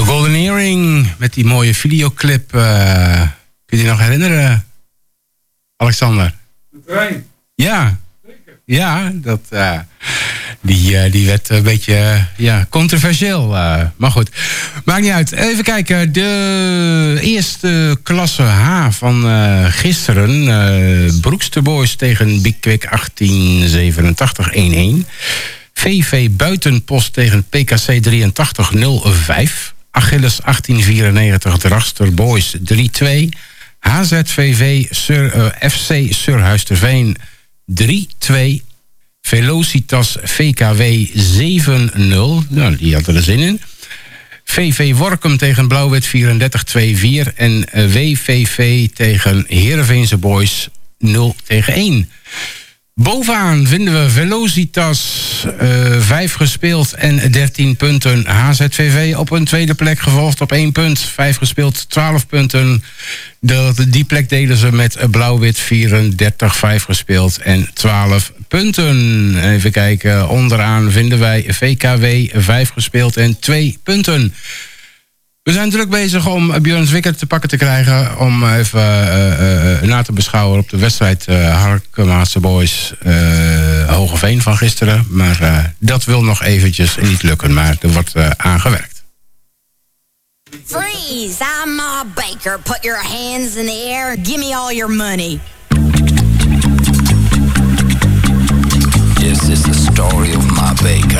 Golden Earring met die mooie videoclip. Kun je die nog herinneren, Alexander? De trein. Ja. Zeker. Ja, die werd een beetje controversieel. Maar goed, maakt niet uit. Even kijken. De eerste klasse H van gisteren. Broekster Boys tegen Big Quick 1887 1-1. VV Buitenpost tegen PKC 8305. Achilles 1894 Draster Boys 3-2. HZVV FC Surhuisterveen 3-2. Velocitas VKW 7-0. Nou, die had er zin in. VV Workum tegen Blauw-Wit 34-2-4. En WVV tegen Heerenveense Boys 0-1. Bovenaan vinden we Velocitas 5 gespeeld en 13 punten. HZVV op een tweede plek gevolgd op 1 punt. 5 gespeeld, 12 punten. Die plek delen ze met Blauw-Wit 34, 5 gespeeld en 12 punten. Even kijken, onderaan vinden wij VKW 5 gespeeld en 2 punten. We zijn druk bezig om Björn Zwicker te pakken te krijgen. Om even na te beschouwen op de wedstrijd Harkemaatse Boys Hogeveen van gisteren. Maar dat wil nog eventjes niet lukken. Maar er wordt aangewerkt. Freeze! I'm Ma Baker. Put your hands in the air. Give me all your money. This is the story of Ma Baker.